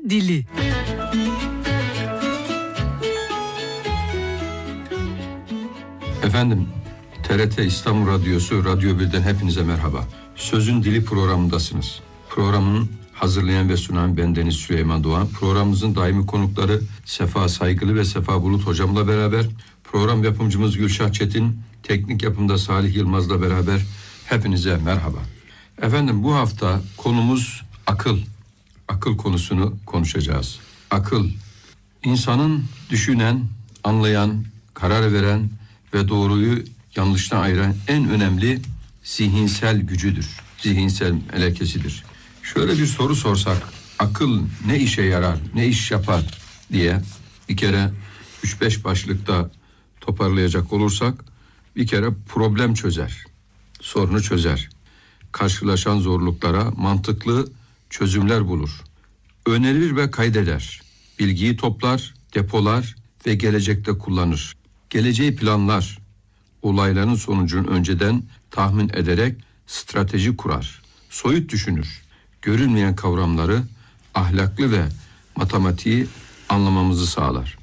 dili. Efendim, TRT İstanbul Radyosu Radyo 1'den hepinize merhaba. Sözün Dili programındasınız. Programın hazırlayan ve sunan bendeniz Süleyman Doğan. Programımızın daimi konukları Sefa Saygılı ve Sefa Bulut hocamla beraber, program yapımcımız Gülşah Çetin, teknik yapımda Salih Yılmaz'la beraber hepinize merhaba. Efendim, bu hafta konumuz akıl. Akıl konusunu konuşacağız. Akıl, insanın düşünen, anlayan, karar veren ve doğruyu yanlıştan ayıran en önemli zihinsel gücüdür. Zihinsel melekesidir. Şöyle bir soru sorsak, akıl ne işe yarar, ne iş yapar diye bir kere 3-5 başlıkta toparlayacak olursak, bir kere problem çözer, sorunu çözer. Karşılaşan zorluklara mantıklı çözümler bulur. Önerir ve kaydeder. Bilgiyi toplar, depolar ve gelecekte kullanır. Geleceği planlar. Olayların sonucunu önceden tahmin ederek strateji kurar. Soyut düşünür. Görünmeyen kavramları ahlaklı ve matematiği anlamamızı sağlar.